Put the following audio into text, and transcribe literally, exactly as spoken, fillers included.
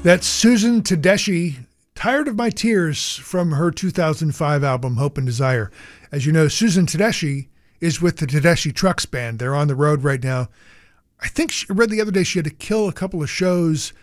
That's Susan Tedeschi, Tired of My Tears, from her two thousand five album, Hope and Desire. As you know, Susan Tedeschi is with the Tedeschi Trucks Band. They're on the road right now. I think she I read the other day she had to kill a couple of shows